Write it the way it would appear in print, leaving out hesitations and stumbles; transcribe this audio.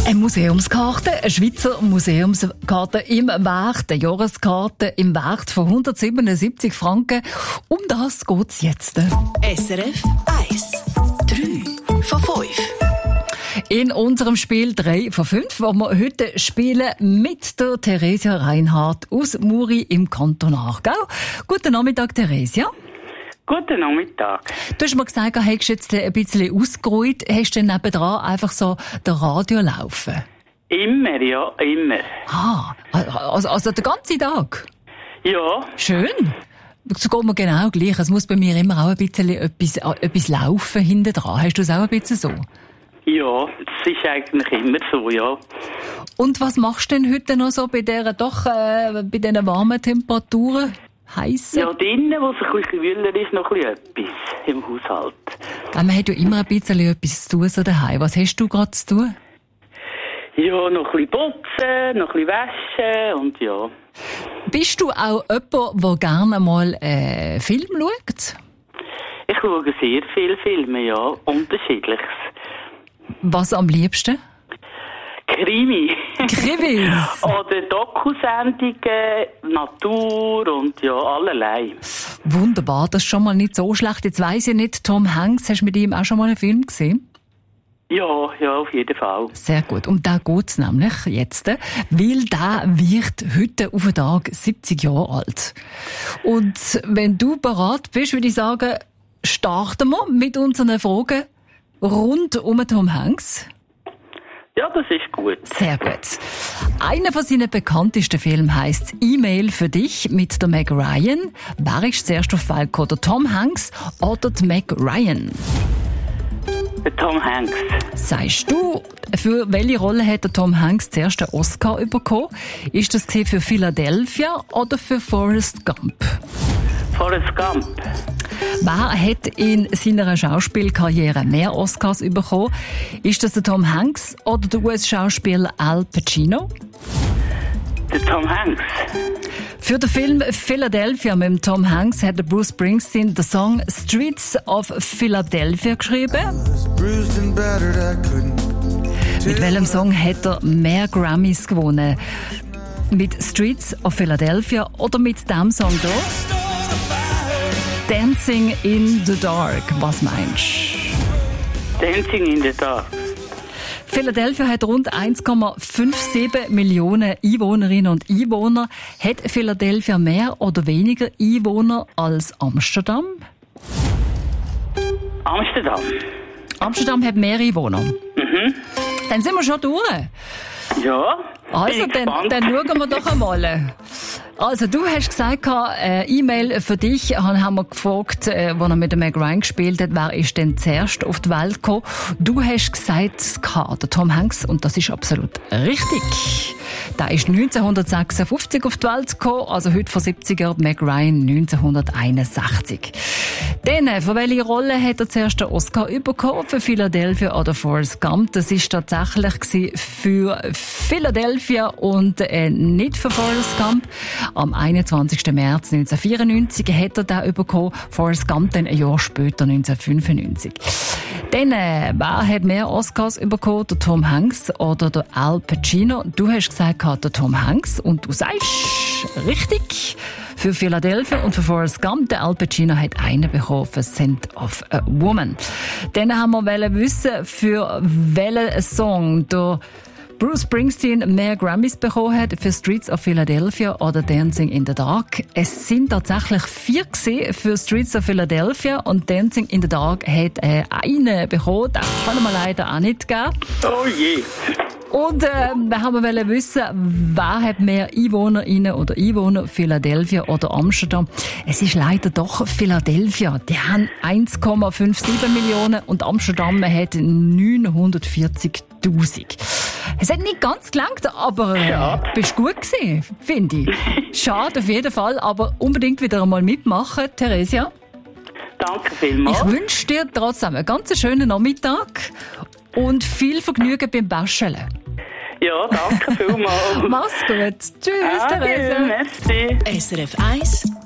Eine Museumskarte, eine Schweizer Museumskarte im Wert, eine Jahreskarte im Wert von 177 Franken. Um das geht's jetzt. SRF 1. 3 von 5. In unserem Spiel 3 von 5, wo wir heute spielen mit der Theresia Reinhardt aus Muri im Kanton Aargau. Guten Nachmittag, Theresia. Guten Nachmittag. Du hast mir gesagt, du hättest jetzt ein bisschen ausgeruht. Hast du nebendran einfach so den Radio laufen? Immer, ja, immer. Ah, also den ganzen Tag? Ja. Schön. So geht mir genau gleich. Es muss bei mir immer auch ein bisschen etwas laufen hinten dran. Hast du es auch ein bisschen so? Ja, es ist eigentlich immer so, ja. Und was machst du denn heute noch so bei diesen warmen Temperaturen? Heissen? Ja, drinnen, wo es ein bisschen kühler ist, noch ein bisschen etwas im Haushalt. Man hat ja immer ein bisschen etwas zu tun so daheim. Was hast du gerade zu tun? Ja, noch ein bisschen putzen, noch ein bisschen waschen und ja. Bist du auch jemand, der gerne mal Film schaut? Ich schaue sehr viele Filme, ja, unterschiedliches. Was am liebsten? Krimi. Krimis? Oder Dokusendungen, Natur und ja, allerlei. Wunderbar, das ist schon mal nicht so schlecht. Jetzt weiss ich nicht, Tom Hanks, hast du mit ihm auch schon mal einen Film gesehen? Ja, auf jeden Fall. Sehr gut. Um den geht's nämlich jetzt, weil der wird heute auf den Tag 70 Jahre alt. Und wenn du bereit bist, würde ich sagen, starten wir mit unseren Fragen rund um Tom Hanks. Ja, das ist gut. Sehr gut. Einer von seinen bekanntesten Filmen heisst «E-Mail für dich» mit der Meg Ryan. Wer ist zuerst auf die Welt gekommen, der Tom Hanks oder die Meg Ryan? Der Tom Hanks. Sagst du, für welche Rolle hat der Tom Hanks zuerst den Oscar bekommen? Ist das für Philadelphia oder für Forrest Gump? Forrest Gump. Wer hat in seiner Schauspielkarriere mehr Oscars bekommen? Ist das der Tom Hanks oder der US-Schauspieler Al Pacino? Der Tom Hanks. Für den Film Philadelphia mit dem Tom Hanks hat Bruce Springsteen den Song Streets of Philadelphia geschrieben. Mit welchem Song hat er mehr Grammys gewonnen? Mit Streets of Philadelphia oder mit dem Song hier? Dancing in the Dark. Was meinst du? Dancing in the Dark. Philadelphia hat rund 1,57 Millionen Einwohnerinnen und Einwohner. Hat Philadelphia mehr oder weniger Einwohner als Amsterdam? Amsterdam. Amsterdam hat mehr Einwohner. Mhm. Dann sind wir schon durch. Ja. Also, dann schauen wir doch einmal. Also, du hast gesagt, E-Mail für dich, haben wir gefragt, wo er mit der Meg Ryan gespielt hat, wer ist denn zuerst auf die Welt gekommen? Du hast gesagt, der Tom Hanks, und das ist absolut richtig. Der ist 1956 auf die Welt gekommen, also heute vor 70 Jahren, Meg Ryan 1961. Dann, für welche Rolle hat er zuerst den Oscar bekommen? Für Philadelphia oder Forrest Gump? Das ist tatsächlich für Philadelphia und nicht für Forrest Gump. Am 21. März 1994 hat er den bekommen, Forrest Gump dann ein Jahr später, 1995. Dann, wer hat mehr Oscars bekommen, der Tom Hanks oder der Al Pacino? Du hast gesagt, der Tom Hanks, und du sagst richtig. Für Philadelphia und für Forrest Gump, der Al Pacino hat einen bekommen für Scent of a Woman. Dann haben wir wissen, für welchen Song der Bruce Springsteen mehr Grammys bekommen hat für Streets of Philadelphia oder Dancing in the Dark. Es sind tatsächlich 4 gewesen für Streets of Philadelphia und Dancing in the Dark hat einen bekommen. Das kann man leider auch nicht geben. Oh je. Und wir haben wissen, wer hat mehr Einwohnerinnen oder Einwohner, Philadelphia oder Amsterdam. Es ist leider doch Philadelphia. Die haben 1,57 Millionen und Amsterdam hat 940.000. Es hat nicht ganz gelangt, aber bist gut gewesen, finde ich. Schade auf jeden Fall, aber unbedingt wieder einmal mitmachen, Theresia. Danke vielmals. Ich wünsche dir trotzdem einen ganz schönen Nachmittag und viel Vergnügen beim Bascheln. Ja, danke vielmals. Mach's gut. Tschüss, Theresia. Merci. SRF 1